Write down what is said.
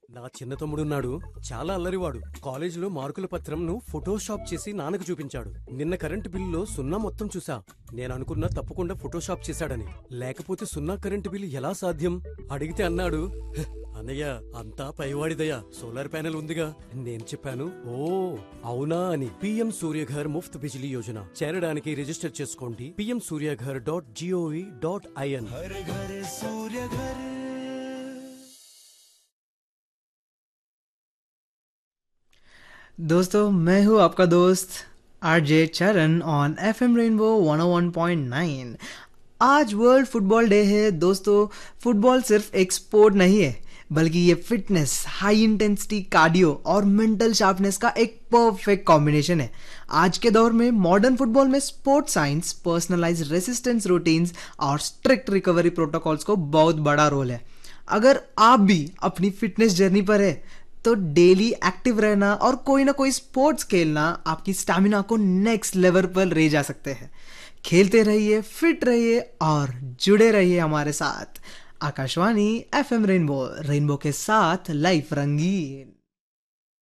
నా చిన్న తమ్ముడున్నాడు, చాలా అల్లరివాడు. కాలేజీలో మార్కుల పత్రంను ఫోటోషాప్ చేసి నాన్నకు చూపించాడు. నిన్న కరెంటు బిల్లులో సున్నా మొత్తం చూసా. నేను అనుకున్నా తప్పకుండా ఫోటోషాప్ చేశాడని. లేకపోతే సున్నా కరెంటు బిల్లు ఎలా సాధ్యం అడిగితే అన్నాడు, "హ్, అన్నయ్య అంతా పైవాడిదయ్యా, సోలార్ ప్యానెల్ ఉందిగా." నేను చెప్పాను, ఓ అవునా అని. పిఎం సూర్యఘర్ ముఫ్త్ బిజిలీ యోజన చేరడానికి రిజిస్టర్ చేసుకోండి pmsuryaghar.gov.in. दोस्तों मैं हूँ आपका दोस्त आरजे चरण ऑन एफएम रेनबो 101.9। आज वर्ल्ड फुटबॉल डे है दोस्तों। फुटबॉल सिर्फ एक स्पोर्ट नहीं है, बल्कि ये फिटनेस, हाई इंटेंसिटी कार्डियो और मेंटल शार्पनेस का एक परफेक्ट कॉम्बिनेशन है। आज के दौर में मॉडर्न फुटबॉल में sport science, personalised resistance routines और स्ट्रिक्ट रिकवरी प्रोटोकॉल्स को बहुत बड़ा रोल है। अगर आप भी अपनी फिटनेस जर्नी पर है तो डेली एक्टिव रहना और कोई ना कोई स्पोर्ट्स खेलना आपकी स्टैमिना को नेक्स्ट लेवल पर ले जा सकते हैं। खेलते रहिए, फिट रहिए और जुड़े रहिए हमारे साथ। आकाशवाणी एफएम रेनबो, रेनबो के साथ लाइफ रंगीन।